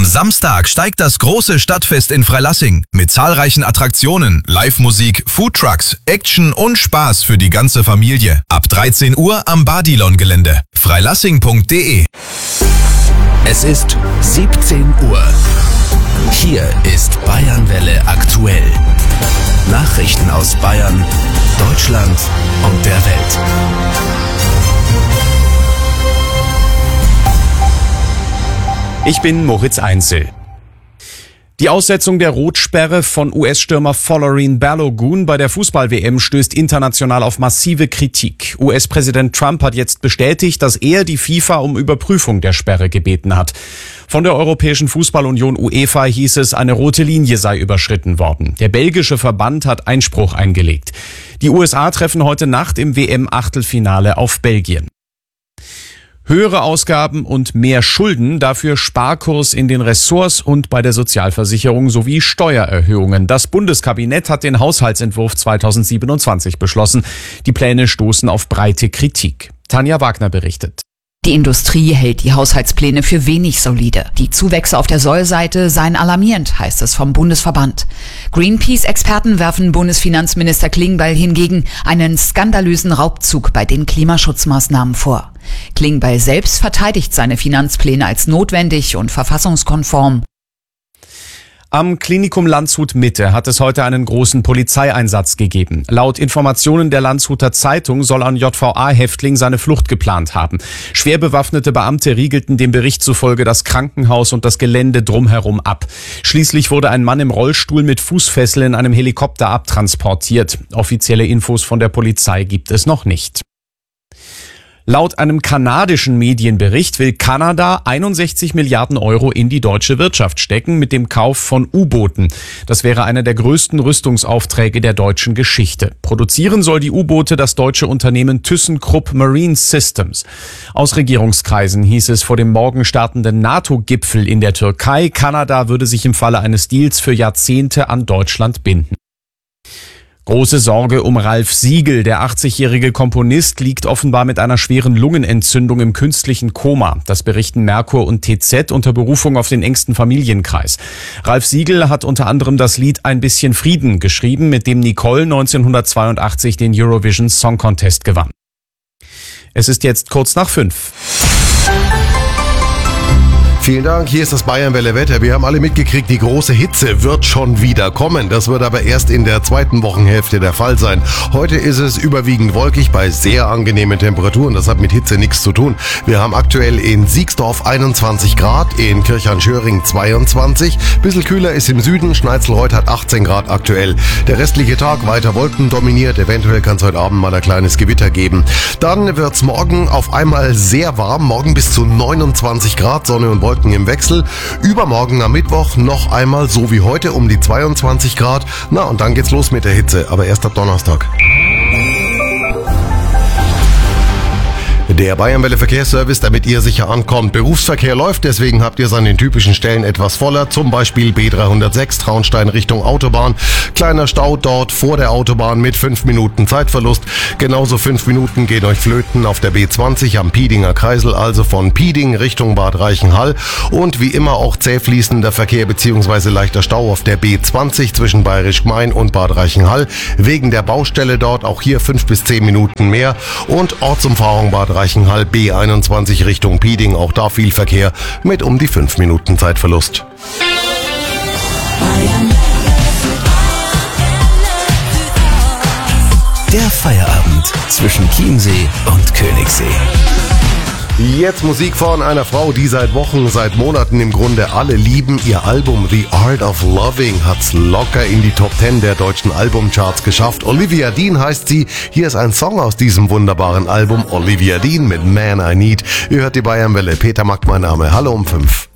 Samstag steigt das große Stadtfest in Freilassing mit zahlreichen Attraktionen, Live-Musik, Foodtrucks, Action und Spaß für die ganze Familie. Ab 13 Uhr am Badilon-Gelände. freilassing.de. Es ist 17 Uhr. Hier ist Bayernwelle aktuell. Nachrichten aus Bayern, Deutschland und der Welt. Ich bin Moritz Einzel. Die Aussetzung der Rotsperre von US-Stürmer Folarin Balogun bei der Fußball-WM stößt international auf massive Kritik. US-Präsident Trump hat jetzt bestätigt, dass er die FIFA um Überprüfung der Sperre gebeten hat. Von der Europäischen Fußballunion UEFA hieß es, eine rote Linie sei überschritten worden. Der belgische Verband hat Einspruch eingelegt. Die USA treffen heute Nacht im WM-Achtelfinale auf Belgien. Höhere Ausgaben und mehr Schulden, dafür Sparkurs in den Ressorts und bei der Sozialversicherung sowie Steuererhöhungen. Das Bundeskabinett hat den Haushaltsentwurf 2027 beschlossen. Die Pläne stoßen auf breite Kritik. Tanja Wagner berichtet. Die Industrie hält die Haushaltspläne für wenig solide. Die Zuwächse auf der Sollseite seien alarmierend, heißt es vom Bundesverband. Greenpeace-Experten werfen Bundesfinanzminister Klingbeil hingegen einen skandalösen Raubzug bei den Klimaschutzmaßnahmen vor. Klingbeil selbst verteidigt seine Finanzpläne als notwendig und verfassungskonform. Am Klinikum Landshut Mitte hat es heute einen großen Polizeieinsatz gegeben. Laut Informationen der Landshuter Zeitung soll ein JVA-Häftling seine Flucht geplant haben. Schwer bewaffnete Beamte riegelten dem Bericht zufolge das Krankenhaus und das Gelände drumherum ab. Schließlich wurde ein Mann im Rollstuhl mit Fußfessel in einem Helikopter abtransportiert. Offizielle Infos von der Polizei gibt es noch nicht. Laut einem kanadischen Medienbericht will Kanada 61 Milliarden Euro in die deutsche Wirtschaft stecken mit dem Kauf von U-Booten. Das wäre einer der größten Rüstungsaufträge der deutschen Geschichte. Produzieren soll die U-Boote das deutsche Unternehmen ThyssenKrupp Marine Systems. Aus Regierungskreisen hieß es vor dem morgen startenden NATO-Gipfel in der Türkei, Kanada würde sich im Falle eines Deals für Jahrzehnte an Deutschland binden. Große Sorge um Ralf Siegel. Der 80-jährige Komponist liegt offenbar mit einer schweren Lungenentzündung im künstlichen Koma. Das berichten Merkur und TZ unter Berufung auf den engsten Familienkreis. Ralf Siegel hat unter anderem das Lied Ein bisschen Frieden geschrieben, mit dem Nicole 1982 den Eurovision Song Contest gewann. Es ist jetzt kurz nach 5. Vielen Dank, hier ist das Bayernwelle Wetter. Wir haben alle mitgekriegt, die große Hitze wird schon wieder kommen. Das wird aber erst in der zweiten Wochenhälfte der Fall sein. Heute ist es überwiegend wolkig bei sehr angenehmen Temperaturen. Das hat mit Hitze nichts zu tun. Wir haben aktuell in Siegsdorf 21 Grad, in Kirchhahn-Schöring 22. Bisschen kühler ist im Süden, Schneizelreuth hat 18 Grad aktuell. Der restliche Tag weiter Wolken dominiert. Eventuell kann es heute Abend mal ein kleines Gewitter geben. Dann wird's morgen auf einmal sehr warm. Morgen bis zu 29 Grad, Sonne und Wolken im Wechsel. Übermorgen am Mittwoch noch einmal so wie heute um die 22 Grad. Na, und dann geht's los mit der Hitze, aber erst ab Donnerstag. Der Bayernwelle Verkehrsservice, damit ihr sicher ankommt. Berufsverkehr läuft, deswegen habt ihr es an den typischen Stellen etwas voller. Zum Beispiel B306 Traunstein Richtung Autobahn. Kleiner Stau dort vor der Autobahn mit 5 Minuten Zeitverlust. Genauso 5 Minuten gehen euch flöten auf der B20 am Piedinger Kreisel, also von Pieding Richtung Bad Reichenhall. Und wie immer auch zäh fließender Verkehr bzw. leichter Stau auf der B20 zwischen Bayerisch Gmein und Bad Reichenhall. Wegen der Baustelle dort auch hier 5 bis 10 Minuten mehr. Und Ortsumfahrung Bad Reichenhall B21 Richtung Pieding, auch da viel Verkehr mit um die 5 Minuten Zeitverlust. Der Feierabend zwischen Chiemsee und Königssee. Jetzt Musik von einer Frau, die seit Wochen, seit Monaten im Grunde alle lieben. Ihr Album The Art of Loving hat's locker in die Top 10 der deutschen Albumcharts geschafft. Olivia Dean heißt sie. Hier ist ein Song aus diesem wunderbaren Album. Olivia Dean mit Man I Need. Ihr hört die Bayernwelle. Peter Mack mein Name. Hallo um 5.